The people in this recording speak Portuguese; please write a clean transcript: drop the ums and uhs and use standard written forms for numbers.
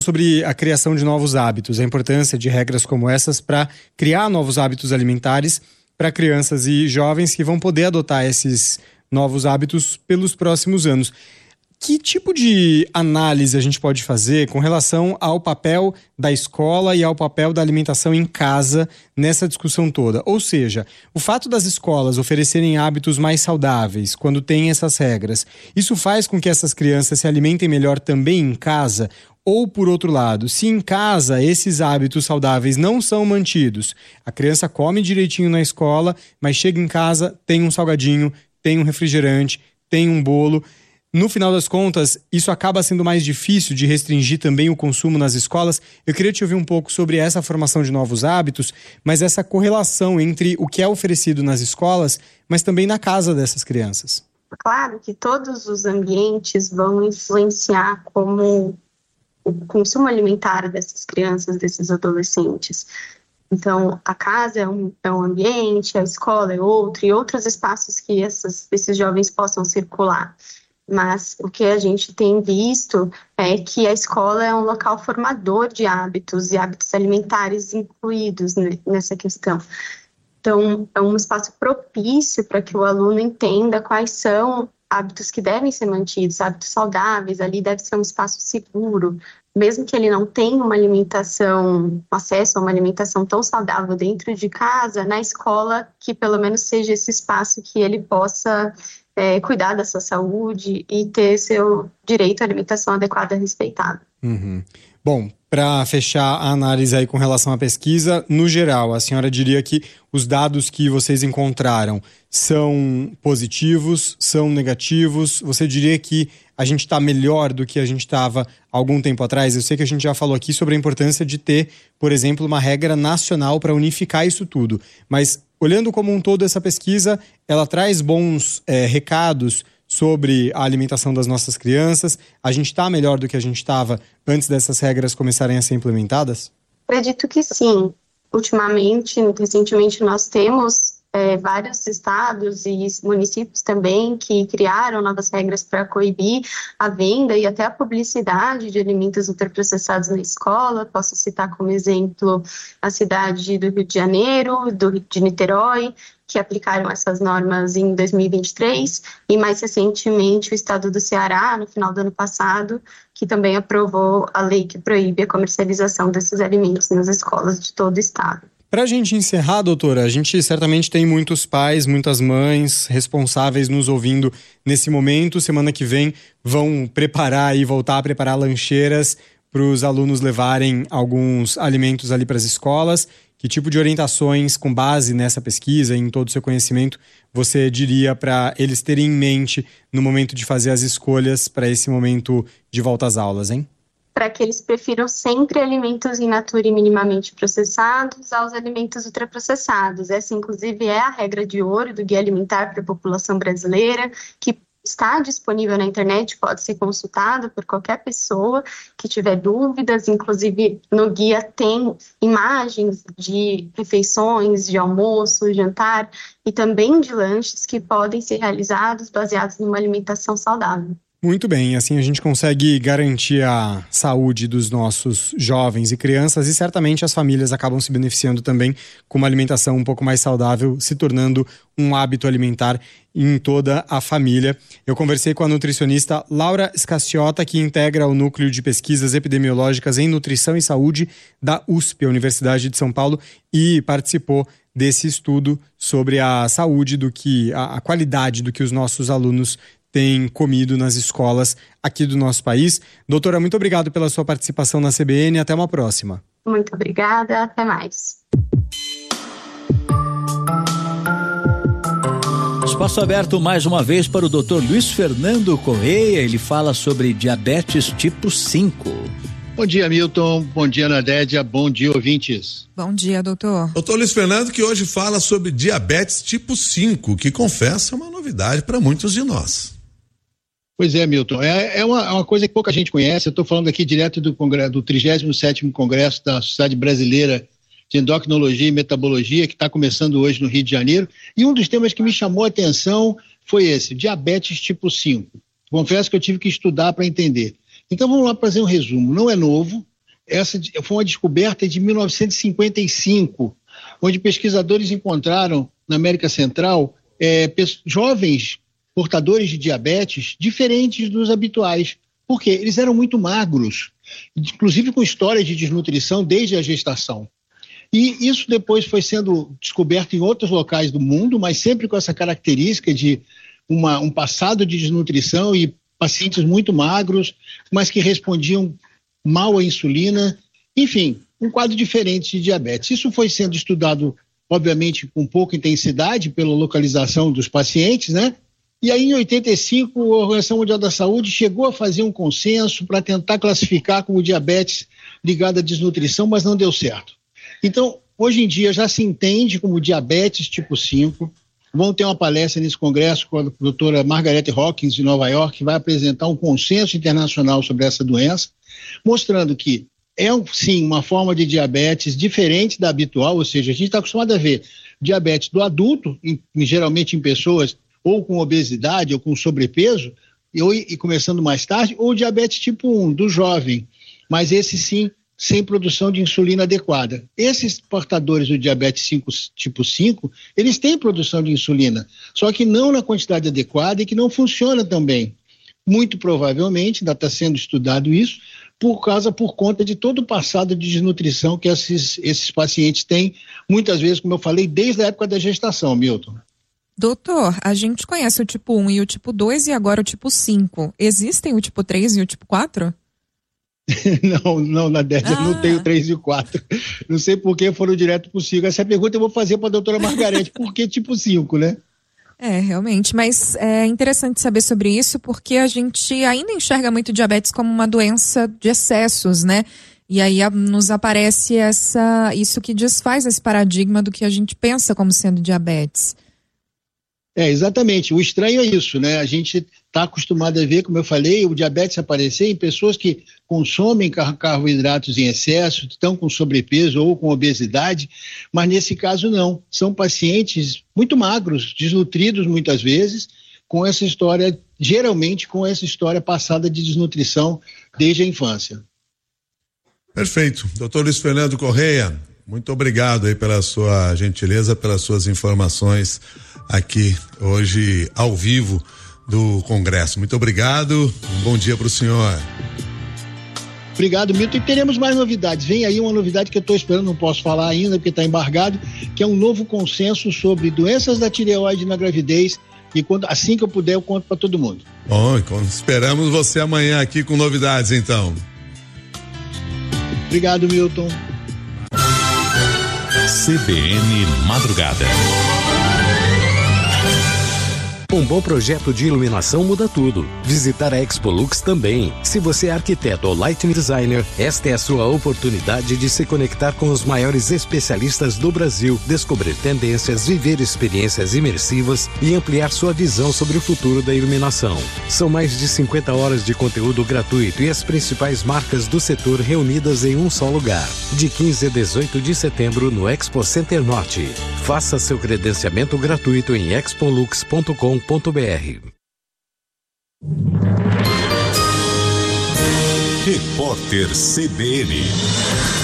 sobre a criação de novos hábitos, a importância de regras como essas para criar novos hábitos alimentares para crianças e jovens que vão poder adotar esses novos hábitos pelos próximos anos. Que tipo de análise a gente pode fazer com relação ao papel da escola e ao papel da alimentação em casa nessa discussão toda? Ou seja, o fato das escolas oferecerem hábitos mais saudáveis quando tem essas regras, isso faz com que essas crianças se alimentem melhor também em casa? Ou, por outro lado, se em casa esses hábitos saudáveis não são mantidos, a criança come direitinho na escola, mas chega em casa, tem um salgadinho, tem um refrigerante, tem um bolo. No final das contas, isso acaba sendo mais difícil de restringir também o consumo nas escolas. Eu queria te ouvir um pouco sobre essa formação de novos hábitos, mas essa correlação entre o que é oferecido nas escolas, mas também na casa dessas crianças. Claro que todos os ambientes vão influenciar como o consumo alimentar dessas crianças, desses adolescentes. Então, a casa é um ambiente, a escola é outro, e outros espaços que esses jovens possam circular. Mas o que a gente tem visto é que a escola é um local formador de hábitos e hábitos alimentares incluídos nessa questão. Então, é um espaço propício para que o aluno entenda quais são hábitos que devem ser mantidos, hábitos saudáveis, ali deve ser um espaço seguro, mesmo que ele não tenha acesso a uma alimentação tão saudável dentro de casa, na escola, que pelo menos seja esse espaço que ele possa cuidar da sua saúde e ter seu direito à alimentação adequada e respeitada. Uhum. Bom, para fechar a análise aí com relação à pesquisa, no geral, a senhora diria que os dados que vocês encontraram são positivos, são negativos? Você diria que a gente está melhor do que a gente estava algum tempo atrás? Eu sei que a gente já falou aqui sobre a importância de ter, por exemplo, uma regra nacional para unificar isso tudo, mas olhando como um todo essa pesquisa, ela traz bons recados sobre a alimentação das nossas crianças? A gente está melhor do que a gente estava antes dessas regras começarem a ser implementadas? Acredito que sim. Recentemente nós temos vários estados e municípios também que criaram novas regras para coibir a venda e até a publicidade de alimentos ultraprocessados na escola. Posso citar como exemplo a cidade do Rio de Janeiro, de Niterói, que aplicaram essas normas em 2023, e mais recentemente o estado do Ceará, no final do ano passado, que também aprovou a lei que proíbe a comercialização desses alimentos nas escolas de todo o estado. Para a gente encerrar, doutora, a gente certamente tem muitos pais, muitas mães responsáveis nos ouvindo nesse momento. Semana que vem vão preparar e voltar a preparar lancheiras para os alunos levarem alguns alimentos ali para as escolas. Que tipo de orientações, com base nessa pesquisa e em todo o seu conhecimento, você diria para eles terem em mente no momento de fazer as escolhas para esse momento de volta às aulas, hein? Para que eles prefiram sempre alimentos in natura e minimamente processados aos alimentos ultraprocessados. Essa, inclusive, é a regra de ouro do Guia Alimentar para a População Brasileira, que está disponível na internet, pode ser consultado por qualquer pessoa que tiver dúvidas. Inclusive, no guia tem imagens de refeições, de almoço, jantar e também de lanches que podem ser realizados baseados numa alimentação saudável. Muito bem, assim a gente consegue garantir a saúde dos nossos jovens e crianças e certamente as famílias acabam se beneficiando também com uma alimentação um pouco mais saudável, se tornando um hábito alimentar em toda a família. Eu conversei com a nutricionista Laura Scacciota, que integra o Núcleo de Pesquisas Epidemiológicas em Nutrição e Saúde da USP, a Universidade de São Paulo, e participou desse estudo sobre a saúde, a qualidade do que os nossos alunos têm comido nas escolas aqui do nosso país. Doutora, muito obrigado pela sua participação na CBN. Até uma próxima. Muito obrigada. Até mais. Espaço aberto mais uma vez para o Dr. Luiz Fernando Correia. Ele fala sobre diabetes tipo 5. Bom dia, Milton. Bom dia, Nadédia. Bom dia, ouvintes. Bom dia, doutor. Doutor Luiz Fernando, que hoje fala sobre diabetes tipo 5, que confessa uma novidade para muitos de nós. Pois é, Milton. É uma coisa que pouca gente conhece. Eu estou falando aqui direto do 37º Congresso da Sociedade Brasileira de Endocrinologia e Metabologia, que está começando hoje no Rio de Janeiro. E um dos temas que me chamou a atenção foi esse, diabetes tipo 5. Confesso que eu tive que estudar para entender. Então vamos lá fazer um resumo. Não é novo, essa foi uma descoberta de 1955, onde pesquisadores encontraram na América Central jovens portadores de diabetes diferentes dos habituais. Por quê? Eles eram muito magros, inclusive com história de desnutrição desde a gestação. E isso depois foi sendo descoberto em outros locais do mundo, mas sempre com essa característica de um passado de desnutrição e pacientes muito magros, mas que respondiam mal à insulina. Enfim, um quadro diferente de diabetes. Isso foi sendo estudado, obviamente, com pouca intensidade pela localização dos pacientes, né? E aí, em 85, a Organização Mundial da Saúde chegou a fazer um consenso para tentar classificar como diabetes ligado à desnutrição, mas não deu certo. Então, hoje em dia, já se entende como diabetes tipo 5. Vão ter uma palestra nesse congresso com a doutora Margaret Hawkins, de Nova York, que vai apresentar um consenso internacional sobre essa doença, mostrando que sim, uma forma de diabetes diferente da habitual, ou seja, a gente está acostumado a ver diabetes do adulto, geralmente em pessoas ou com obesidade ou com sobrepeso, e começando mais tarde, ou diabetes tipo 1, do jovem, mas esse sim, sem produção de insulina adequada. Esses portadores do diabetes tipo 5, eles têm produção de insulina, só que não na quantidade adequada e que não funciona tão bem. Muito provavelmente, ainda está sendo estudado isso, por conta de todo o passado de desnutrição que esses pacientes têm, muitas vezes, como eu falei, desde a época da gestação, Milton. Doutor, a gente conhece o tipo 1 e o tipo 2 e agora o tipo 5. Existem o tipo 3 e o tipo 4? Não, Nadélia, não tem o 3 e o 4. Não sei por que foram direto para o 5. Essa pergunta eu vou fazer para a doutora Margarete. Por que tipo 5, né? Realmente, mas é interessante saber sobre isso porque a gente ainda enxerga muito diabetes como uma doença de excessos, né? E aí nos aparece isso que desfaz esse paradigma do que a gente pensa como sendo diabetes. Exatamente. O estranho é isso, né? A gente está acostumado a ver, como eu falei, o diabetes aparecer em pessoas que consomem carboidratos em excesso, estão com sobrepeso ou com obesidade, mas nesse caso não. São pacientes muito magros, desnutridos muitas vezes, com essa história, geralmente com essa história passada de desnutrição desde a infância. Perfeito. Doutor Luiz Fernando Correia, muito obrigado aí pela sua gentileza, pelas suas informações aqui hoje ao vivo do Congresso. Muito obrigado, um bom dia para o senhor. Obrigado, Milton, e teremos mais novidades. Vem aí uma novidade que eu estou esperando, não posso falar ainda porque está embargado, que é um novo consenso sobre doenças da tireoide na gravidez, e assim que eu puder eu conto para todo mundo. Bom, esperamos você amanhã aqui com novidades então. Obrigado, Milton. CBN Madrugada. Um bom projeto de iluminação muda tudo. Visitar a Expolux também. Se você é arquiteto ou lighting designer, esta é a sua oportunidade de se conectar com os maiores especialistas do Brasil, descobrir tendências, viver experiências imersivas e ampliar sua visão sobre o futuro da iluminação. São mais de 50 horas de conteúdo gratuito e as principais marcas do setor reunidas em um só lugar. De 15 a 18 de setembro no Expo Center Norte. Faça seu credenciamento gratuito em expolux.com.br. Repórter CBN.